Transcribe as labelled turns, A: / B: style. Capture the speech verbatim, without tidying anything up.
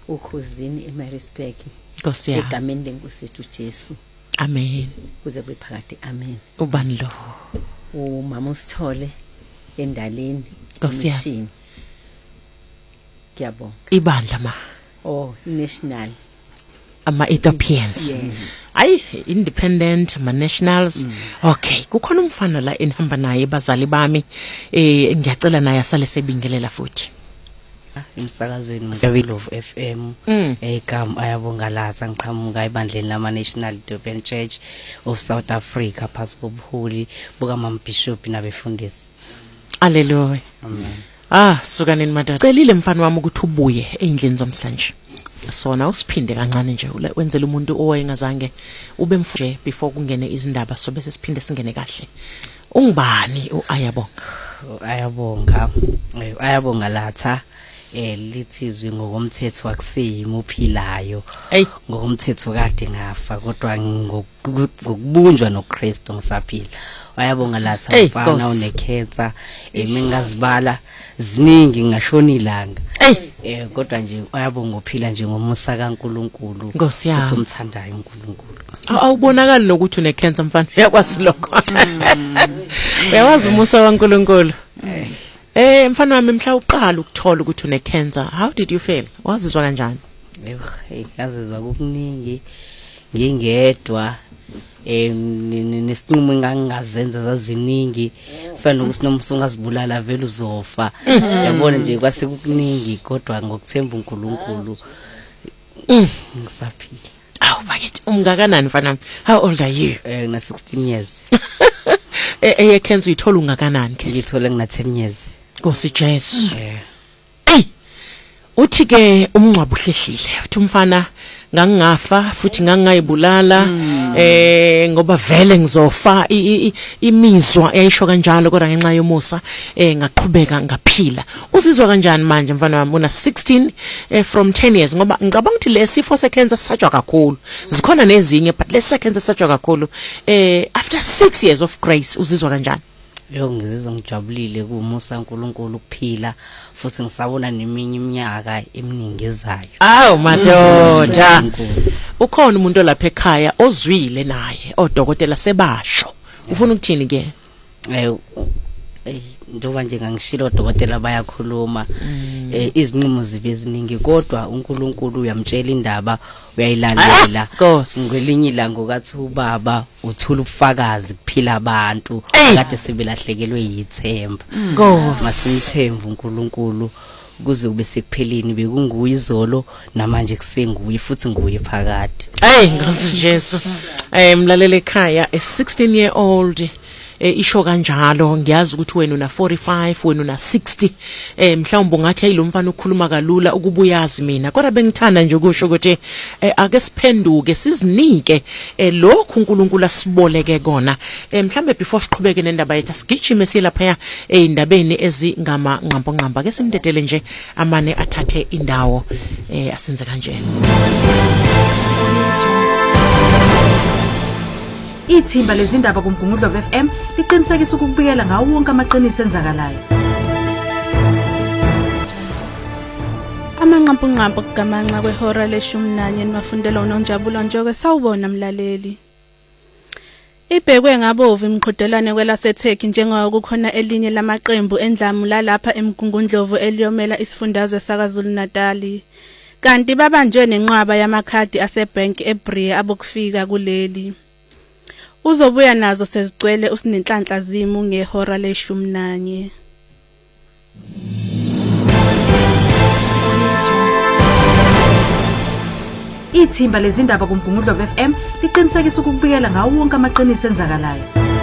A: ukhuzini eMaritzburg
B: Nkosi yami.
A: egameni lenkosi yethu Jesu.
B: Amen.
A: Kuze kube phakade. Amen.
B: Ubani lo?
A: Umama uSithole endaleni.
B: Nkosi yami.
A: Mshini. Ngiyabonga.
B: Ibandla ma.
A: Oh, national.
B: Ama Ethiopians.
A: Yes.
B: Ay independent ama nationals. Mm. Okay, kukhona umfana la enihamba naye bazali bami eh ngiyacela naye asale sebingelela futhi.
C: Emsakazweni Msabelo of F M egama ayabonga latha ngiqhamuka ebandleni lama National Ethiopian Church of South Africa phakathi kobuholi buka Mama Bishop nabefundisi.
B: Hallelujah.
C: Amen.
B: Ah, sukanini madodana. Celile mfana wami ukuthi ubuye eindleni zomhlanje. Sona usiphinde kancane nje wenzela umuntu owayengazange ube mfuje before kungene izindaba so bese siphinde singene kahle. Ungubani uayabonga?
C: Ayabonga. Ayabonga latha. Eh lithizwe ngokomthetho akuseyimi uphilayo ngokomthetho kade ngafa kodwa ngokubunjwa noKristu ngisaphila. Ayabonga latha mfana unecancer emingazibala ziningi ngashona ilanga eh kodwa nje ayabonga uphila nje ngomusa kaNkuluNkulu
B: futhi
C: umthandayo uNkuluNkulu.
B: Awubonakala nokuthi unecancer mfana uyakwazi lokho. Uyawazi umusa kaNkuluNkulu. Eh mfana wami mhla uqala ukuthola ukuthi une cancer, how did you feel? Wazizwa kanjani?
C: Eh ngazizwa kukuningi ngingedwa eh nesinqumo engangazenza zaziningi fana ukuthi noma usungazibulala vele uzofa. Yabona nje kwase kukuningi kodwa ngokuthemba uNkulunkulu ngisaphila.
B: Awu bakithi umngakanani mfana? How old are you?
C: Eh ngina sixteen years.
B: Eh eh cancer uyithola ungakanani ke?
C: Ngithola ngina ten years.
B: Nkosi Jesu.
C: Eh.
B: Ey. Uthi ke umncwabo uhlehlile. Uthi umfana ngangafa futhi ngangayibulala eh ngoba vele ngizofa imizwa eyisho kanjalo kodwa ngenxa yomusa eh ngaqhubeka ngaphila. Uzizwa kanjani manje mfana wami una sixteen eh from ten years ngoba ngicabanga ukuthi lesifo secancer sisatshwa kakhulu. Zikhona nezinye but lesi secancer sisatshwa kakhulu. Eh after six years of grace uzizwa kanjani?
C: Yo ngizizwa ngijabulile kuumusa uNkulunkulu ukuphila futhi ngisabona neminye iminyaka eminingi ezayo.
B: Awu madoda. Ukhona umuntu lapha ekhaya ozwile naye odokotela sebasho. Ufuna ukuthini ke?
C: Eh eh njengoba nje ngangishilo odokotela bayakhuluma eh izinqumo zibe ziningi kodwa uNkulunkulu uyamtshela indaba uyayilalela. Ngelinye ilanga kathi ubaba uthula ubufakazi kuphila abantu kade sebelahlekelwe yithemba. Masimthemba uNkulunkulu kuze kube sekupheleni bekunguye izolo namanje kusenguye futhi nguye phakade.
B: Hey Nkosi Jesu. Eh mlalele ekhaya a sixteen year old eh isho kanjalo ngiyazi ukuthi wena una forty-five wena una sixty eh mhlawumbe ungathi ayilo mfana ukukhuluma kalula ukubuyazi mina kodwa bengithanda nje ukusho ukuthi eh ake siphenduke sizinike eh lokhu uNkulunkulu asiboleke kona eh mhlambe before siqhubeke nendaba yethu sigijime silapha eindabeni ezingama nqampo nqamba ke simdedele nje amane athathe indawo eh asenze kanje.
D: Ithimba lezindaba kumgungudlo of F M liqinisekisa ukubikela ngawo wonke amaqiniso enzakalayo.
E: Amanqampu nqampu kugamanxa kwehora leshumi nanye nibafundela uNonjabulo Njoke sawubona mlaleli. Ibhekwe ngabovu imqhudelane kwelaseTurkey njengoba kukhona elinye lamaqembu endlamu lalapha emgungundlovu eliyomela isifundazwe sakaZulu Natal. Kanti babanjwe nenqwaba yamakhadi asebank eBria abokufika kuleli. Uzobuya nazo sezigcwele usinenhlanhla zimu ngehora leshumi nanye.
D: Ithimba lezindaba kumgungudlo of F M liqinisekisa ukubikela ngawo wonke amaqiniso enzakalayo.